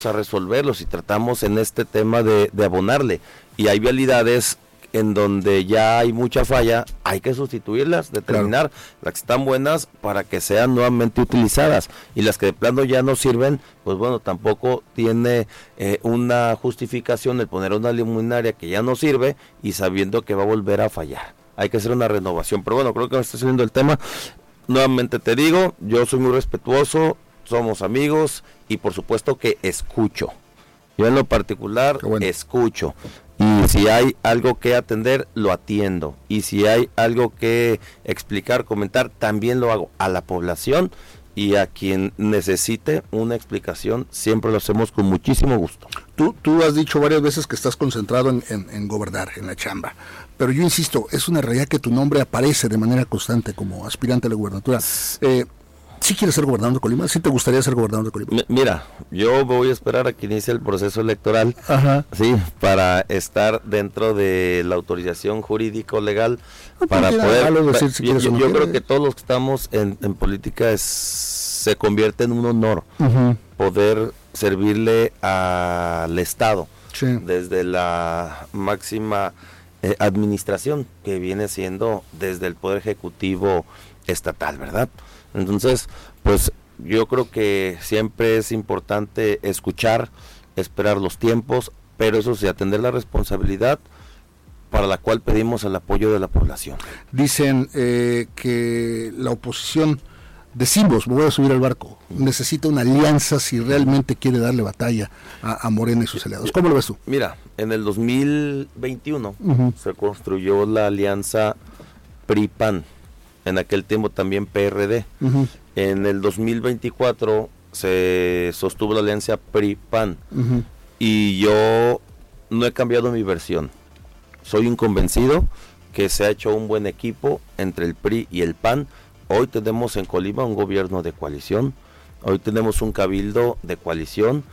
a resolverlos y tratamos en este tema de abonarle. Y hay vialidades en donde ya hay mucha falla, hay que sustituirlas, determinar las que están buenas para que sean nuevamente utilizadas, y las que de plano ya no sirven, pues bueno, tampoco tiene una justificación el poner una luminaria que ya no sirve y sabiendo que va a volver a fallar. Hay que hacer una renovación, pero bueno, creo que me está saliendo el tema. Nuevamente te digo, yo soy muy respetuoso, somos amigos y por supuesto que escucho. Yo en lo particular escucho. Y si hay algo que atender, lo atiendo. Y si hay algo que explicar, comentar, también lo hago. A la población y a quien necesite una explicación, siempre lo hacemos con muchísimo gusto. Tú has dicho varias veces que estás concentrado en gobernar, en la chamba. Pero yo insisto, es una realidad que tu nombre aparece de manera constante como aspirante a la gubernatura. ¿Sí quieres ser gobernador de Colima? ¿Sí te gustaría ser gobernador de Colima? Mira, yo voy a esperar a que inicie el proceso electoral, sí, para estar dentro de la autorización jurídico-legal, para poder... Yo creo que todos los que estamos en política se convierte en un honor poder servirle al Estado, desde la máxima administración, que viene siendo desde el Poder Ejecutivo estatal, ¿verdad? Entonces, pues yo creo que siempre es importante escuchar, esperar los tiempos, pero eso sí, atender la responsabilidad para la cual pedimos el apoyo de la población. Dicen que la oposición, decimos, me voy a subir al barco, necesita una alianza si realmente quiere darle batalla a Morena y sus aliados. ¿Cómo lo ves tú? Mira, en el 2021 se construyó la alianza PRI-PAN. En aquel tiempo también PRD. En el 2024 se sostuvo la alianza PRI-PAN. Y yo no he cambiado mi versión. Soy un convencido que se ha hecho un buen equipo entre el PRI y el PAN. Hoy tenemos en Colima un gobierno de coalición. Hoy tenemos un cabildo de coalición.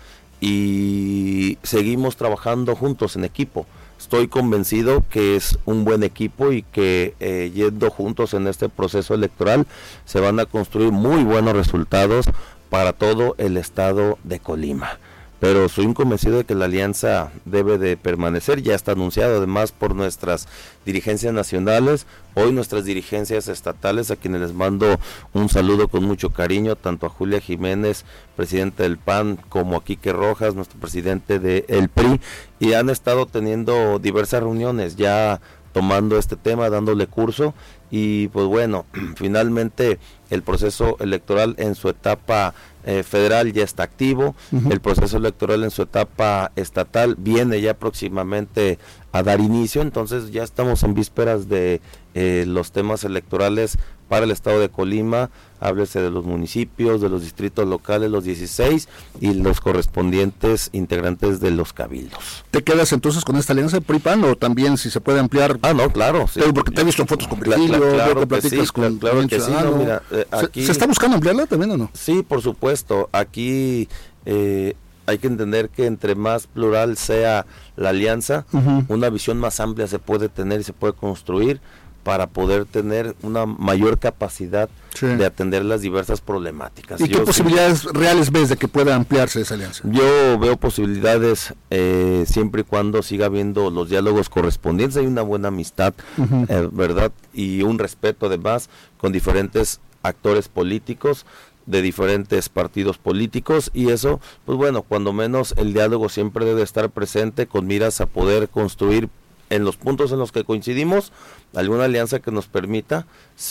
Y seguimos trabajando juntos en equipo. Estoy convencido que es un buen equipo y que yendo juntos en este proceso electoral se van a construir muy buenos resultados para todo el estado de Colima. Pero soy un convencido de que la alianza debe de permanecer, ya está anunciado además por nuestras dirigencias nacionales, hoy nuestras dirigencias estatales, a quienes les mando un saludo con mucho cariño, tanto a Julia Jiménez, presidente del PAN, como a Quique Rojas, nuestro presidente del PRI, y han estado teniendo diversas reuniones, ya tomando este tema, dándole curso, y pues bueno, finalmente el proceso electoral en su etapa federal ya está activo, el proceso electoral en su etapa estatal viene ya próximamente a dar inicio, entonces ya estamos en vísperas de los temas electorales para el estado de Colima, háblese de los municipios, de los distritos locales, los 16 y los correspondientes integrantes de los cabildos. ¿Te quedas entonces con esta alianza PRI-PAN o también si se puede ampliar? No, claro. Sí. Porque te he visto en fotos con Virgilio, claro que platicas sí, con claro que sí, no, mira, aquí... ¿Se está buscando ampliarla también o no? Sí, por supuesto. Aquí hay que entender que entre más plural sea la alianza, una visión más amplia se puede tener y se puede construir para poder tener una mayor capacidad de atender las diversas problemáticas. ¿Y qué posibilidades reales ves de que pueda ampliarse esa alianza? Yo veo posibilidades siempre y cuando siga habiendo los diálogos correspondientes, hay una buena amistad, ¿verdad? Y un respeto además con diferentes actores políticos, de diferentes partidos políticos, y eso, pues bueno, cuando menos el diálogo siempre debe estar presente con miras a poder construir en los puntos en los que coincidimos, alguna alianza que nos permita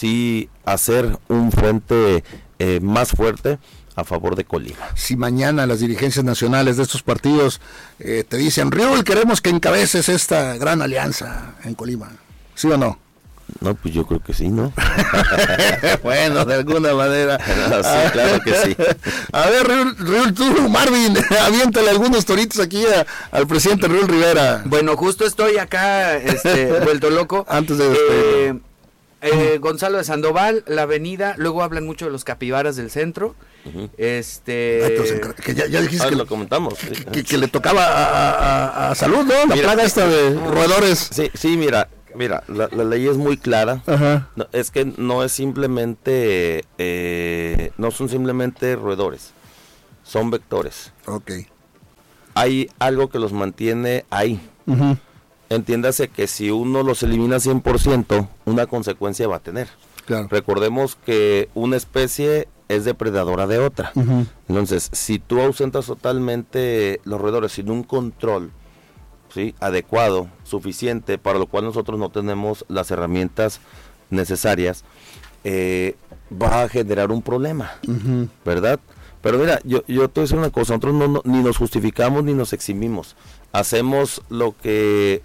sí hacer un frente más fuerte a favor de Colima. Si mañana las dirigencias nacionales de estos partidos te dicen, Riul, queremos que encabeces esta gran alianza en Colima, ¿sí o no? No, pues yo creo que sí, ¿no? Bueno, de alguna manera. Sí, claro que sí. A ver, Riul, tú, Marvin, aviéntale algunos toritos aquí al presidente Riul Rivera. Bueno, justo estoy acá, vuelto loco. Antes de Gonzalo de Sandoval, la avenida, luego hablan mucho de los capibaras del centro. Que ya dijiste que lo comentamos. Que le tocaba a Salud, ¿no? La plaga esta de roedores. Sí, mira, la ley es muy clara. No, es que no es simplemente, no son simplemente roedores, son vectores. Ok. hay algo que los mantiene ahí. Entiéndase que si uno los elimina 100%, una consecuencia va a tener. Claro. Recordemos que una especie es depredadora de otra. Entonces, si tú ausentas totalmente los roedores sin un control, ¿sí?, adecuado, suficiente, para lo cual nosotros no tenemos las herramientas necesarias, va a generar un problema, ¿verdad? Pero mira, yo te voy a decir una cosa, nosotros ni nos justificamos ni nos eximimos, hacemos lo que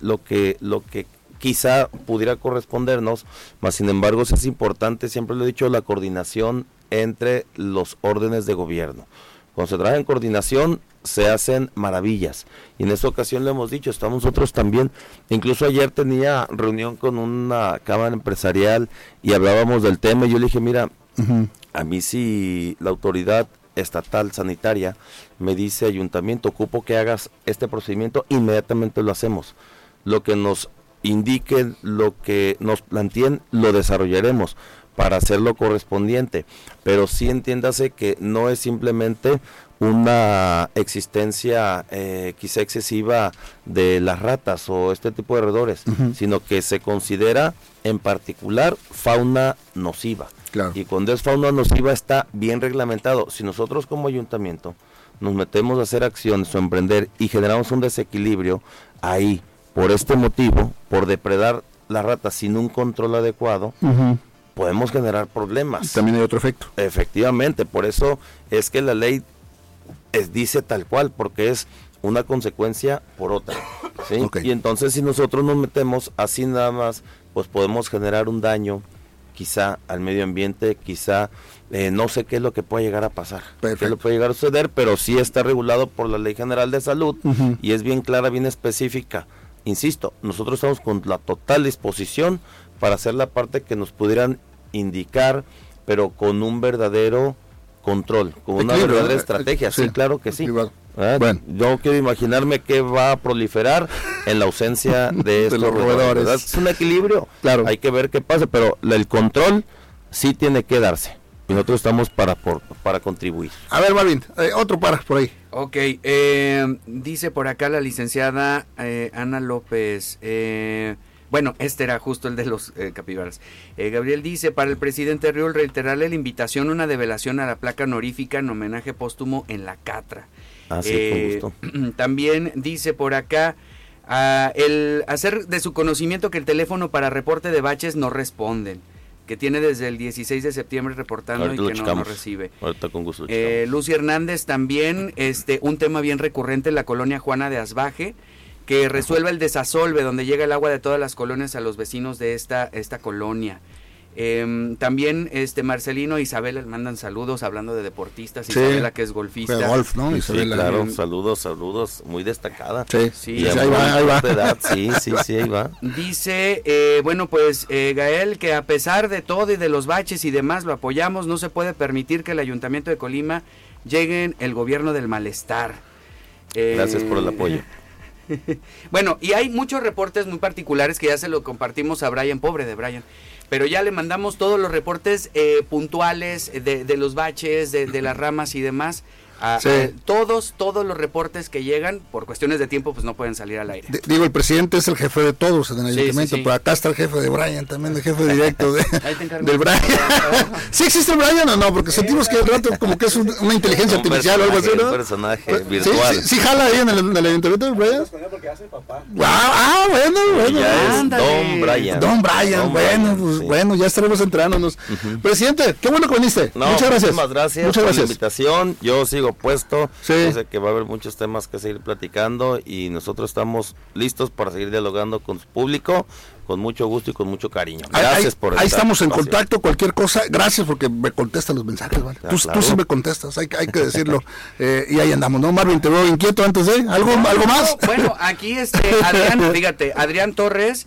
quizá pudiera correspondernos, mas sin embargo es importante, siempre lo he dicho, la coordinación entre los órdenes de gobierno. Cuando se trabaja en coordinación se hacen maravillas, y en esta ocasión lo hemos dicho, estamos nosotros también, incluso ayer tenía reunión con una cámara empresarial y hablábamos del tema, y yo le dije, mira, a mí si la autoridad estatal sanitaria me dice, ayuntamiento, ocupo que hagas este procedimiento, inmediatamente lo hacemos. Lo que nos indiquen, lo que nos planteen, lo desarrollaremos para hacer lo correspondiente, pero sí entiéndase que no es simplemente una existencia quizá excesiva de las ratas o este tipo de roedores, sino que se considera en particular fauna nociva. Claro. Y cuando es fauna nociva está bien reglamentado. Si nosotros como ayuntamiento nos metemos a hacer acciones o emprender y generamos un desequilibrio ahí, por este motivo, por depredar las ratas sin un control adecuado, podemos generar problemas. También hay otro efecto. Efectivamente, por eso es que la ley dice tal cual, porque es una consecuencia por otra, ¿sí? Okay. Y entonces si nosotros nos metemos así nada más, pues podemos generar un daño quizá al medio ambiente, quizá no sé qué es lo que puede llegar a pasar, qué le puede llegar a suceder, pero sí está regulado por la Ley General de Salud y es bien clara, bien específica. Insisto, nosotros estamos con la total disposición para hacer la parte que nos pudieran indicar, pero con un verdadero control, con una verdadera estrategia. Sí, claro que sí. Bueno, yo quiero imaginarme que va a proliferar en la ausencia de estos roedores. Es un equilibrio, claro. Hay que ver qué pasa, pero el control sí tiene que darse. Y nosotros estamos para contribuir. A ver, Marvin, otro por ahí. Ok, dice por acá la licenciada Ana López, bueno, este era justo el de los capibaras. Gabriel dice, para el presidente Riol, reiterarle la invitación a una develación a la placa honorífica en homenaje póstumo en la Catra. Sí, con gusto. También dice por acá, el hacer de su conocimiento que el teléfono para reporte de baches no responden, que tiene desde el 16 de septiembre reportando ahorita y que no recibe. Ahorita con gusto. Lucy Hernández también, un tema bien recurrente en la colonia Juana de Asbaje, que resuelva el desasolve donde llega el agua de todas las colonias a los vecinos de esta colonia. También Marcelino e Isabela le mandan saludos hablando de deportistas. Sí, Isabela, que es golfista de golf, ¿no? Isabela, claro, saludos, muy destacada. Sí, y ahí va. Edad. Sí, ahí va. Dice, Gael, que a pesar de todo y de los baches y demás, lo apoyamos, no se puede permitir que el Ayuntamiento de Colima llegue en el gobierno del malestar. Gracias por el apoyo. Bueno, y hay muchos reportes muy particulares que ya se lo compartimos a Brian, pobre de Brian, pero ya le mandamos todos los reportes puntuales de los baches, de las ramas y demás. Todos los reportes que llegan, por cuestiones de tiempo, pues no pueden salir al aire. Digo, el presidente es el jefe de todos en el ayuntamiento, pero acá está el jefe de Brian, también el jefe directo del Brian. ¿Sí existe el Brian o no? Porque sentimos que el rato como que es una inteligencia artificial o algo así, ¿no? Un personaje virtual. ¿Sí jala ahí en el ayuntamiento del Brian? Porque hace papá. Bueno. Ya es Don Brian. Bueno, ya estaremos entrándonos. Presidente, qué bueno que viniste. Muchas gracias. Muchas gracias por la invitación. Yo sigo puesto, sé que va a haber muchos temas que seguir platicando y nosotros estamos listos para seguir dialogando con su público con mucho gusto y con mucho cariño. Gracias por ahí estamos en contacto, cualquier cosa, gracias porque me contestan los mensajes, ¿vale? Tú sí me contestas, hay que decirlo. Y ahí andamos, ¿no? Marvin, te veo inquieto antes de, ¿algo más? Bueno, aquí Adrián, fíjate, Adrián Torres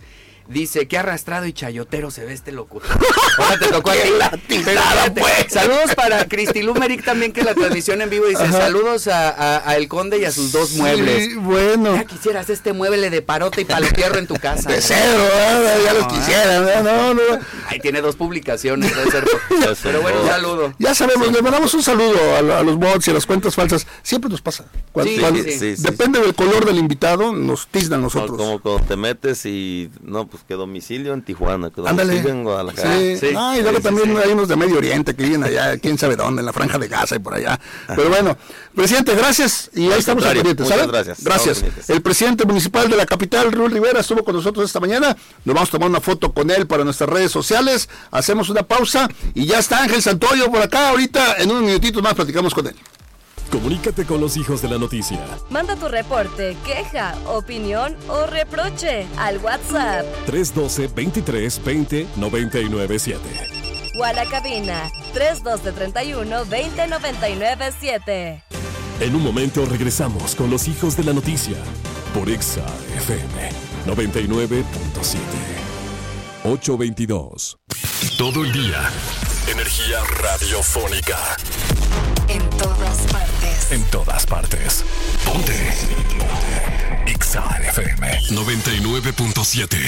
Dice, qué arrastrado y chayotero se ve este locutor. Ahora te tocó a ti. Pues. Saludos para Cristi Lumeric también, que la transmisión en vivo dice, ajá, saludos a El Conde y a sus dos muebles. Sí, bueno. Ya quisieras este mueble de parota y palotierro en tu casa. De cedro, ya los quisiera. No. Ahí tiene 2 publicaciones. Pero bueno, un saludo. Ya sabemos, le mandamos un saludo a los bots y a las cuentas falsas. Siempre nos pasa. Sí. Depende del color del invitado, nos tiznan nosotros. Como cuando te metes y, no, pues que domicilio en Tijuana, que ándale, domicilio en Guadalajara. Sí. Y luego también hay unos de Medio Oriente que viven allá, quién sabe dónde, en la Franja de Gaza y por allá. Pero bueno, presidente, gracias, y ahí estamos al pendiente, ¿sale? Gracias. El presidente municipal de la capital, Raúl Rivera, estuvo con nosotros esta mañana. Nos vamos a tomar una foto con él para nuestras redes sociales. Hacemos una pausa y ya está Ángel Santoyo por acá. Ahorita, en unos minutitos más, platicamos con él. Comunícate con los hijos de la noticia. Manda tu reporte, queja, opinión o reproche al WhatsApp 312-23-20-997 o a la cabina 312-31-20-997. En un momento regresamos con los hijos de la noticia por Exa FM 99.7. 822. Todo el día. Energía radiofónica. En todas partes. En todas partes. Ponte. Exa FM 99.7.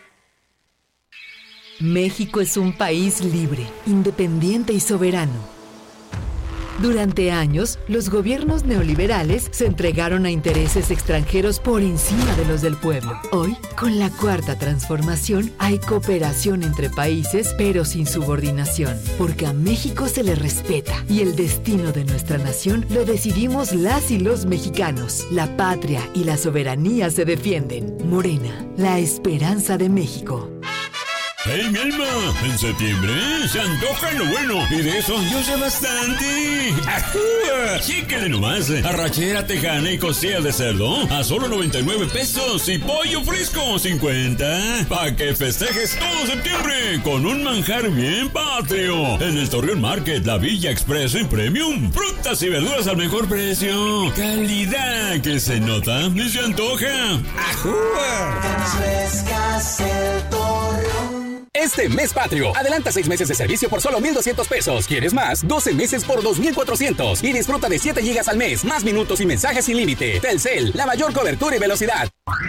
México es un país libre, independiente y soberano. Durante años, los gobiernos neoliberales se entregaron a intereses extranjeros por encima de los del pueblo. Hoy, con la Cuarta Transformación, hay cooperación entre países, pero sin subordinación, porque a México se le respeta y el destino de nuestra nación lo decidimos las y los mexicanos. La patria y la soberanía se defienden. Morena, la esperanza de México. ¡Hey, mi alma! En septiembre se antoja lo bueno y de eso yo sé bastante. ¡Ajúa! Chíquele nomás. Arrachera tejana y costilla de cerdo a solo 99 pesos y pollo fresco 50. Pa' que festejes todo septiembre con un manjar bien patrio. En el Torreón Market, la Villa Express en Premium. Frutas y verduras al mejor precio. Calidad que se nota y se antoja. ¡Ajúa! Refrescas el Torreón. Este mes patrio, adelanta 6 meses de servicio por solo 1,200 pesos. ¿Quieres más? 12 meses por 2,400. Y disfruta de 7 gigas al mes, más minutos y mensajes sin límite. Telcel, la mayor cobertura y velocidad.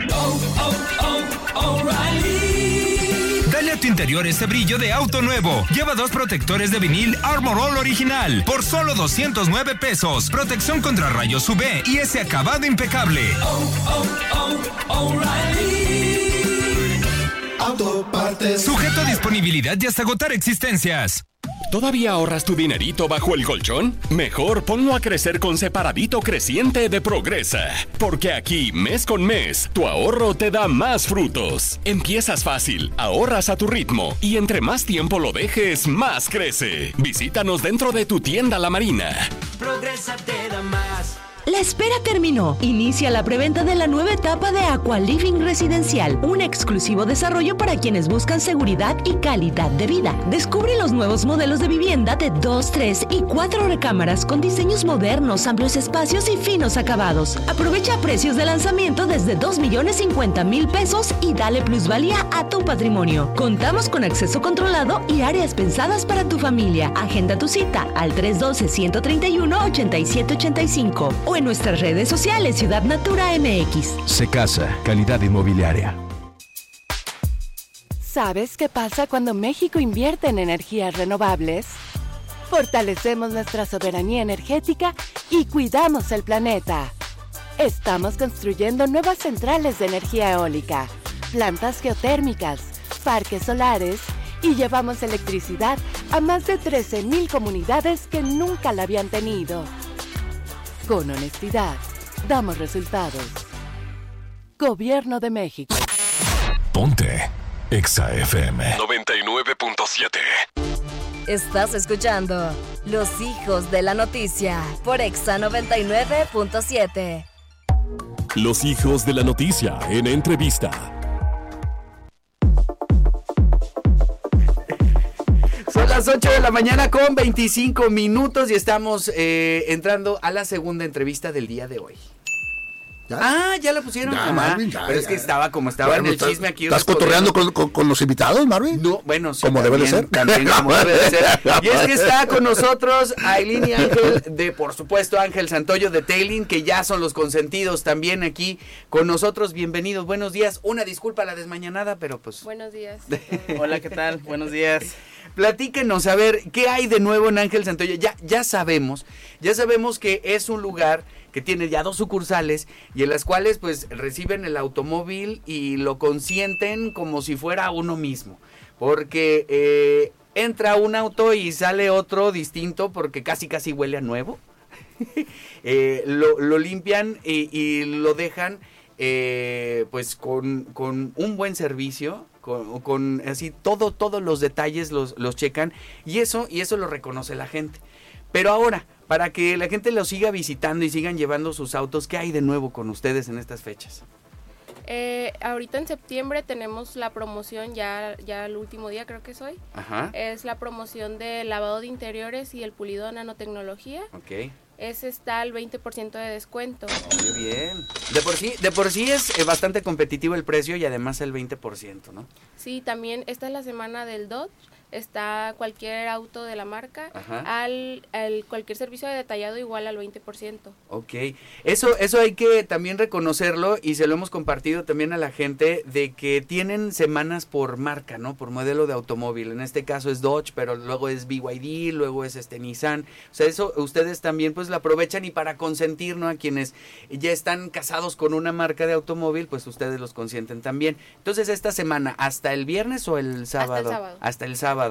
Dale a tu interior ese brillo de auto nuevo. Lleva 2 protectores de vinil Armor All original por solo 209 pesos. Protección contra rayos UV y ese acabado impecable. Autopartes. Sujeto a disponibilidad y hasta agotar existencias. ¿Todavía ahorras tu dinerito bajo el colchón? Mejor ponlo a crecer con Separadito Creciente de Progresa. Porque aquí, mes con mes, tu ahorro te da más frutos. Empiezas fácil, ahorras a tu ritmo y entre más tiempo lo dejes, más crece. Visítanos dentro de tu tienda La Marina. Progresa te da más. La espera terminó. Inicia la preventa de la nueva etapa de Aqualiving Residencial, un exclusivo desarrollo para quienes buscan seguridad y calidad de vida. Descubre los nuevos modelos de vivienda de 2, 3 y 4 recámaras con diseños modernos, amplios espacios y finos acabados. Aprovecha precios de lanzamiento desde 2,50,000 pesos y dale plusvalía a tu patrimonio. Contamos con acceso controlado y áreas pensadas para tu familia. Agenda tu cita al 312-131-8785 o en nuestras redes sociales Ciudad Natura MX. Secasa, calidad inmobiliaria. ¿Sabes qué pasa cuando México invierte en energías renovables? Fortalecemos nuestra soberanía energética y cuidamos el planeta. Estamos construyendo nuevas centrales de energía eólica, plantas geotérmicas, parques solares y llevamos electricidad a más de 13,000 comunidades que nunca la habían tenido. Con honestidad, damos resultados. Gobierno de México. Ponte Exa FM 99.7. Estás escuchando Los Hijos de la Noticia por Exa 99.7. Los Hijos de la Noticia en entrevista. Son las 8 de la mañana con 25 minutos y estamos entrando a la segunda entrevista del día de hoy. ¿Ya la pusieron? Ya, Marvin, pero es que estaba en el chisme aquí. ¿Estás cotorreando con los invitados, Marvin? No, bueno, sí. Como debe de ser. También como debe de ser. Y es que está con nosotros Ailín y Ángel por supuesto, Ángel Santoyo de Tailing, que ya son los consentidos también aquí con nosotros. Bienvenidos, buenos días. Una disculpa a la desmañanada, pero pues... Buenos días. Hola, ¿qué tal? Buenos días. Platíquenos, a ver, ¿qué hay de nuevo en Ángel Santoyo? Ya sabemos que es un lugar que tiene ya 2 sucursales y en las cuales pues reciben el automóvil y lo consienten como si fuera uno mismo, porque entra un auto y sale otro distinto porque casi huele a nuevo. Lo limpian y lo dejan pues con un buen servicio, con así todos los detalles los checan y eso lo reconoce la gente. Pero ahora, para que la gente lo siga visitando y sigan llevando sus autos, ¿qué hay de nuevo con ustedes en estas fechas? Ahorita en septiembre tenemos la promoción, ya el último día creo que es hoy. Ajá. Es la promoción de lavado de interiores y el pulido de nanotecnología. Ok. Ese está al 20% de descuento. Muy bien. De por sí es bastante competitivo el precio y además el 20%, ¿no? Sí, también esta es la semana del Dodge. Está cualquier auto de la marca, cualquier servicio de detallado igual al 20%. Ok, eso hay que también reconocerlo y se lo hemos compartido también a la gente de que tienen semanas por marca, ¿no? Por modelo de automóvil. En este caso es Dodge, pero luego es BYD, luego es Nissan. O sea, eso ustedes también pues lo aprovechan y para consentir, ¿no? A quienes ya están casados con una marca de automóvil, pues ustedes los consienten también. Entonces, esta semana, ¿hasta el viernes o el sábado? Hasta el sábado.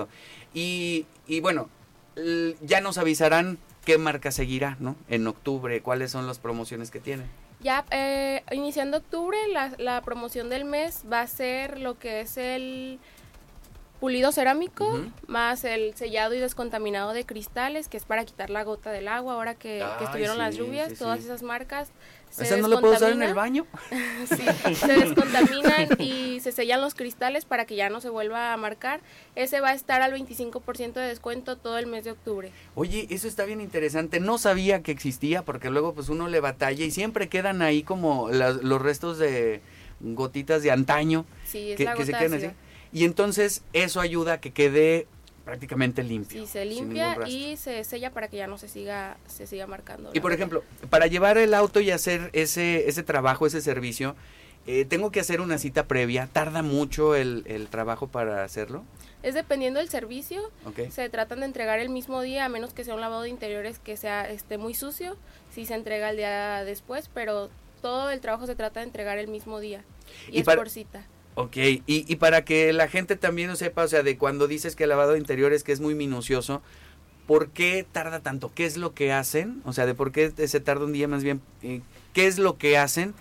Y bueno, ya nos avisarán qué marca seguirá, ¿no? En octubre, cuáles son las promociones que tienen. Ya iniciando octubre, la promoción del mes va a ser lo que es el pulido cerámico, más el sellado y descontaminado de cristales, que es para quitar la gota del agua ahora que estuvieron las lluvias, todas esas marcas. ¿Esa no la puedo usar en el baño? Sí, se descontaminan y se sellan los cristales para que ya no se vuelva a marcar. Ese va a estar al 25% de descuento todo el mes de octubre. Oye, eso está bien interesante. No sabía que existía porque luego pues uno le batalla y siempre quedan ahí como los restos de gotitas de antaño. Sí, es que la gota se quedan así. Y entonces eso ayuda a que quede prácticamente limpio. Sí, se limpia y se sella para que ya no se siga marcando. Y por ejemplo, para llevar el auto y hacer ese trabajo, ese servicio, ¿tengo que hacer una cita previa? ¿Tarda mucho el trabajo para hacerlo? Es dependiendo del servicio. Okay. Se tratan de entregar el mismo día, a menos que sea un lavado de interiores que sea muy sucio. Sí se entrega el día después, pero todo el trabajo se trata de entregar el mismo día. Y es por cita. Ok, y para que la gente también lo sepa, o sea, de cuando dices que el lavado de interiores que es muy minucioso, ¿por qué tarda tanto? ¿Qué es lo que hacen? O sea, de por qué se tarda un día más bien, ¿qué es lo que hacen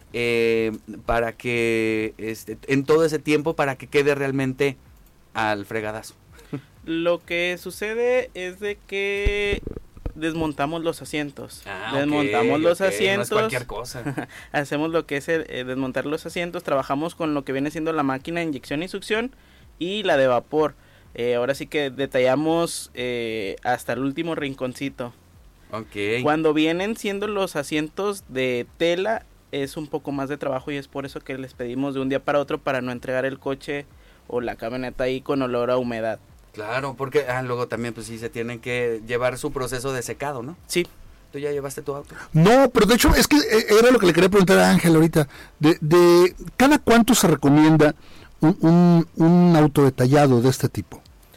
para que, en todo ese tiempo, para que quede realmente al fregadazo? Lo que sucede es de que desmontamos los asientos. Desmontamos los asientos. No es cualquier cosa. Hacemos lo que es desmontar los asientos. Trabajamos con lo que viene siendo la máquina de inyección y succión y la de vapor. Ahora sí que detallamos hasta el último rinconcito. Okay. Cuando vienen siendo los asientos de tela es un poco más de trabajo y es por eso que les pedimos de un día para otro para no entregar el coche o la camioneta ahí con olor a humedad. Claro, porque luego también pues sí se tienen que llevar su proceso de secado, ¿no? Sí. ¿Tú ya llevaste tu auto? No, pero de hecho es que era lo que le quería preguntar a Ángel ahorita. De ¿cada cuánto se recomienda un auto detallado de este tipo?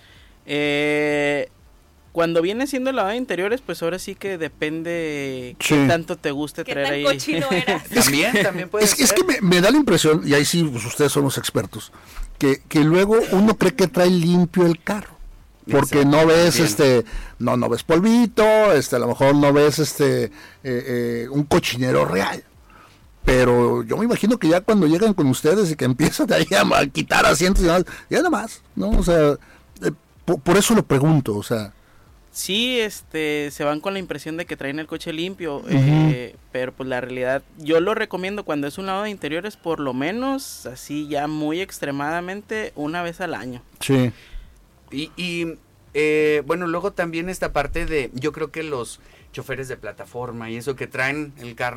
Cuando viene siendo el lavado de interiores, pues ahora sí que depende qué tanto te guste traer ahí. ¿Qué tan cochino eras? También puede ser. Es que me da la impresión, y ahí sí pues, ustedes son los expertos, que luego uno cree que trae limpio el carro. Porque no ves no ves polvito, a lo mejor no ves un cochinero real. Pero yo me imagino que ya cuando llegan con ustedes y que empiezan ahí a quitar asientos y demás, ya nada más, ¿no? O sea, por eso lo pregunto, o sea. Sí, se van con la impresión de que traen el coche limpio, pero pues la realidad, yo lo recomiendo cuando es un lavado de interiores, por lo menos, así ya muy extremadamente, una vez al año. Sí. Y bueno, luego también esta parte de, yo creo que los choferes de plataforma y eso que traen el carro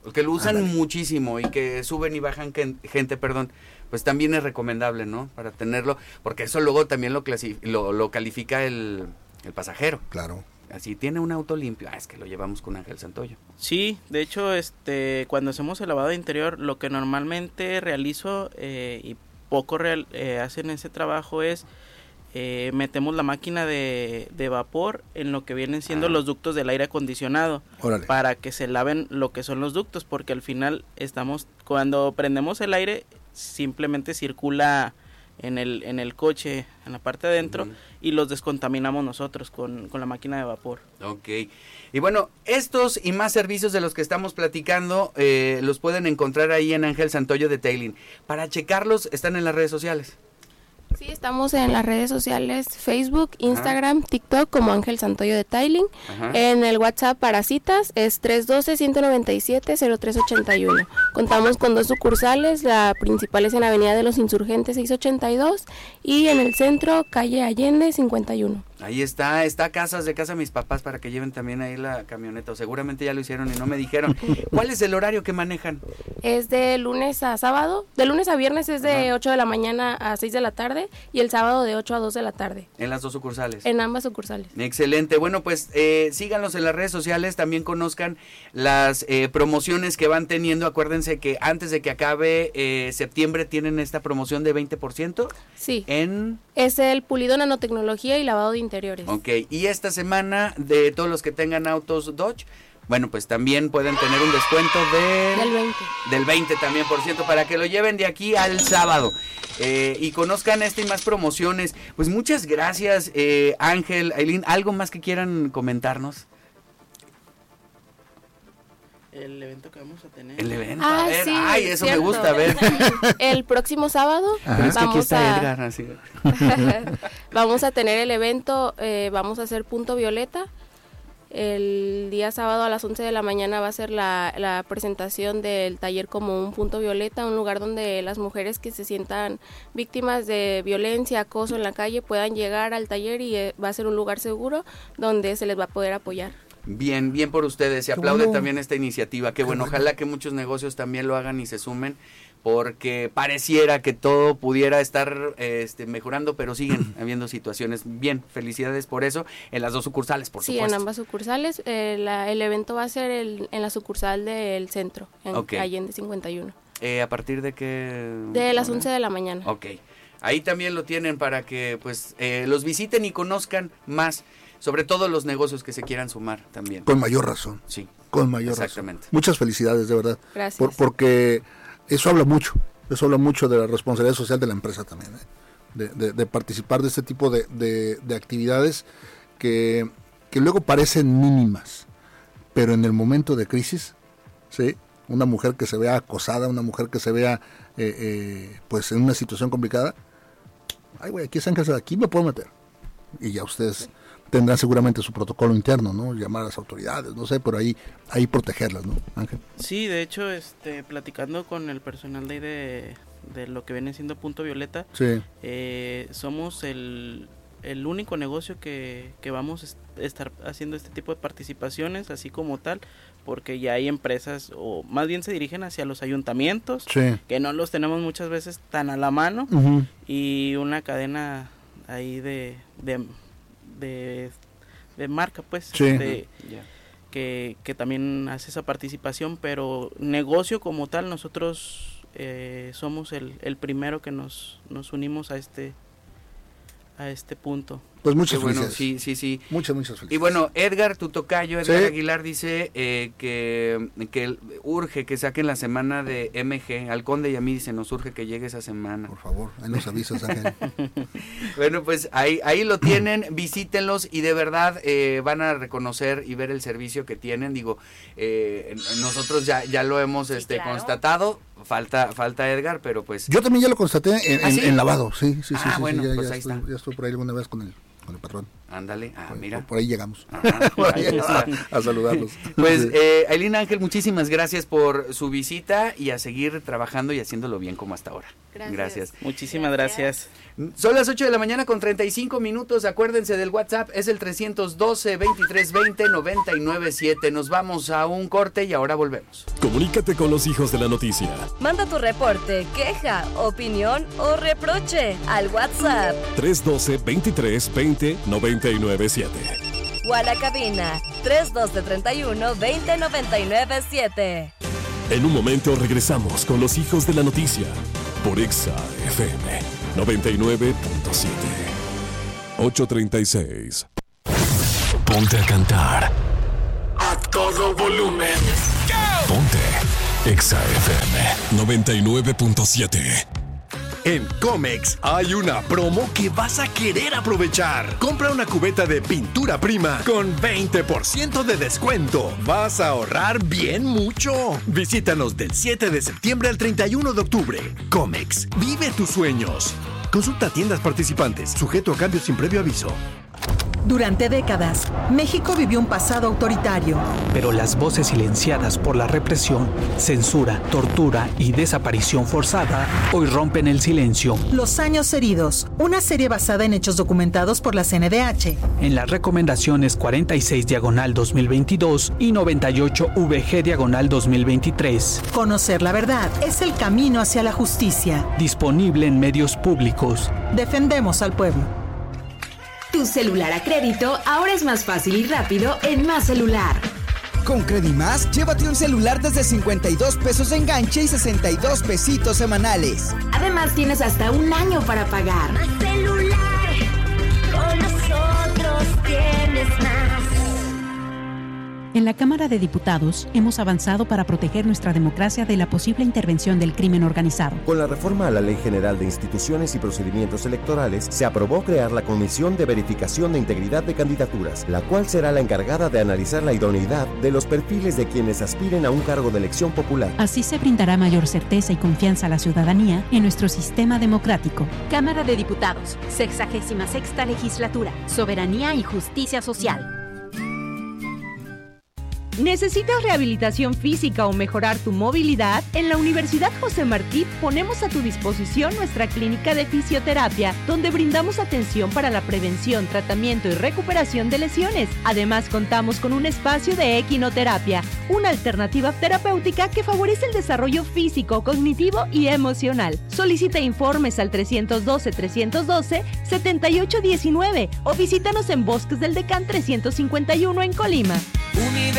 que lo usan muchísimo y que suben y bajan gente, pues también es recomendable, ¿no? Para tenerlo, porque eso luego también lo califica el pasajero. Claro. Así tiene un auto limpio, es que lo llevamos con Ángel Santoyo. Sí, de hecho, cuando hacemos el lavado de interior, lo que normalmente realizo y poco hacen ese trabajo es metemos la máquina de vapor en lo que vienen siendo los ductos del aire acondicionado. Órale. Para que se laven lo que son los ductos, porque al final cuando prendemos el aire simplemente circula en el coche, en la parte de adentro, y los descontaminamos nosotros con la máquina de vapor. Ok. Y bueno, estos y más servicios de los que estamos platicando los pueden encontrar ahí en Ángel Santoyo Detailing. Para checarlos, están en las redes sociales. Sí, estamos en las redes sociales, Facebook, Instagram, TikTok, como Ángel Santoyo Detailing. En el WhatsApp para citas es 312-197-0381. Contamos con 2 sucursales, la principal es en Avenida de los Insurgentes 682 y en el centro, calle Allende 51. Ahí está Casas de Casa mis papás para que lleven también ahí la camioneta, o seguramente ya lo hicieron y no me dijeron. ¿Cuál es el horario que manejan? Es de lunes a sábado, de lunes a viernes es de 8 de la mañana a 6 de la tarde y el sábado de 8 a 2 de la tarde. ¿En las 2 sucursales? En ambas sucursales. Excelente, bueno pues síganlos en las redes sociales, también conozcan las promociones que van teniendo, acuérdense que antes de que acabe septiembre tienen esta promoción de 20%. Sí. En... Es el pulido nanotecnología y lavado de interiores. Ok, y esta semana de todos los que tengan autos Dodge, bueno, pues también pueden tener un descuento del 20 también por ciento para que lo lleven de aquí al sábado y conozcan y más promociones. Pues muchas gracias, Ángel, Ailín. ¿Algo más que quieran comentarnos? El evento que vamos a tener. El evento, a ver, sí, eso cierto. Me gusta, a ver. El próximo sábado vamos a tener el evento, vamos a hacer Punto Violeta. El día sábado a las 11 de la mañana va a ser la presentación del taller como un punto violeta, un lugar donde las mujeres que se sientan víctimas de violencia, acoso en la calle puedan llegar al taller y va a ser un lugar seguro donde se les va a poder apoyar. Bien por ustedes, se aplaude también esta iniciativa, que bueno, ojalá que muchos negocios también lo hagan y se sumen, porque pareciera que todo pudiera estar mejorando, pero siguen habiendo situaciones. Bien, felicidades por eso, en las 2 sucursales, por supuesto. Sí, en ambas sucursales, el evento va a ser en la sucursal del centro, en Allende 51. ¿A partir de qué? De las 11 de la mañana. Ok, ahí también lo tienen para que pues los visiten y conozcan más, sobre todo los negocios que se quieran sumar también. Con mayor razón. Sí. Con mayor exactamente. razón. Muchas felicidades, de verdad. Gracias. Porque eso habla mucho de la responsabilidad social de la empresa también, de participar de este tipo de actividades que luego parecen mínimas, pero en el momento de crisis, ¿sí? Una mujer que se vea acosada, una mujer que se vea pues en una situación complicada, ay güey, aquí es Ángel, aquí me puedo meter, y ya ustedes tendrán seguramente su protocolo interno, ¿no? Llamar a las autoridades, no sé, pero ahí protegerlas, ¿no, Ángel? Sí, de hecho, platicando con el personal de lo que viene siendo Punto Violeta, sí. Somos el único negocio que vamos a estar haciendo este tipo de participaciones, así como tal, porque ya hay empresas, o más bien se dirigen hacia los ayuntamientos, sí. Que no los tenemos muchas veces tan a la mano, y una cadena ahí de marca, pues, sí. Que también hace esa participación, pero negocio como tal, nosotros somos el primero que nos unimos a este punto. Pues muchas felicidades. Bueno, sí. Muchas felicidades. Y bueno, Edgar, tu tocayo, Edgar Aguilar, dice que urge que saquen la semana de MG. Al Conde y a mí dice, nos urge que llegue esa semana. Por favor, ahí nos avisas, Ángel. Bueno, pues ahí lo tienen, visítenlos y de verdad van a reconocer y ver el servicio que tienen. Digo, nosotros ya lo hemos claro. Constatado. Falta Edgar, pero pues... Yo también ya lo constaté en lavado, sí. Bueno, ya, pues ya ahí está. Ya estuve por ahí alguna vez con el patrón. Ándale, mira. Por ahí llegamos. Por ahí a saludarlos. Pues, Ailín Ángel, muchísimas gracias por su visita y a seguir trabajando y haciéndolo bien como hasta ahora. Gracias. Muchísimas gracias. Son las 8 de la mañana con 35 minutos. Acuérdense del WhatsApp, es el 312-2320-997. Nos vamos a un corte y ahora volvemos. Comunícate con los hijos de la noticia. Manda tu reporte, queja, opinión o reproche al WhatsApp 312-2320-997. o a la cabina 312-31-20-997. En un momento regresamos con los hijos de la noticia por Exa FM 99.7. 8:36. Ponte a cantar a todo volumen. Ponte Exa FM 99.7. En Comex hay una promo que vas a querer aprovechar. Compra una cubeta de pintura prima con 20% de descuento. Vas a ahorrar bien mucho. Visítanos del 7 de septiembre al 31 de octubre. Comex, vive tus sueños. Consulta tiendas participantes, sujeto a cambios sin previo aviso. Durante décadas, México vivió un pasado autoritario. Pero las voces silenciadas por la represión, censura, tortura y desaparición forzada hoy rompen el silencio. Los años heridos, una serie basada en hechos documentados por la CNDH. En las recomendaciones 46/2022 y 98-VG/2023. Conocer la verdad es el camino hacia la justicia. Disponible en medios públicos. Defendemos al pueblo. Tu celular a crédito ahora es más fácil y rápido en Más Celular. Con Credimás, llévate un celular desde 52 pesos de enganche y 62 pesitos semanales. Además, tienes hasta un año para pagar. Más Celular, con nosotros tienes más. En la Cámara de Diputados hemos avanzado para proteger nuestra democracia de la posible intervención del crimen organizado. Con la reforma a la Ley General de Instituciones y Procedimientos Electorales, se aprobó crear la Comisión de Verificación de Integridad de Candidaturas, la cual será la encargada de analizar la idoneidad de los perfiles de quienes aspiren a un cargo de elección popular. Así se brindará mayor certeza y confianza a la ciudadanía en nuestro sistema democrático. Cámara de Diputados, 66ª Legislatura, Soberanía y Justicia Social. ¿Necesitas rehabilitación física o mejorar tu movilidad? En la Universidad José Martí ponemos a tu disposición nuestra clínica de fisioterapia, donde brindamos atención para la prevención, tratamiento y recuperación de lesiones. Además, contamos con un espacio de equinoterapia, una alternativa terapéutica que favorece el desarrollo físico, cognitivo y emocional. Solicita informes al 312-312-7819 o visítanos en Bosques del Decán 351 en Colima.